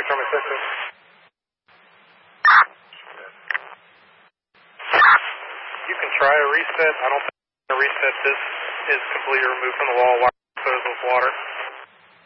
Tommy 6. You can try a reset. I don't think a reset. This is completely removed from the wall. Wire exposed with water.